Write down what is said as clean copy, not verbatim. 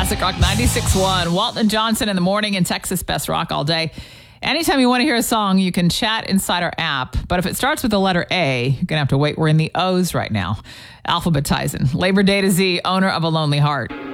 Classic Rock 96.1. Walton Johnson in the morning in Texas Best Rock all day. Anytime you want to hear a song, you can chat inside our app. But if it starts with the letter A, you're going to have to wait. We're in the O's right now. Alphabetizing. Labor Day to Z, owner of A Lonely Heart.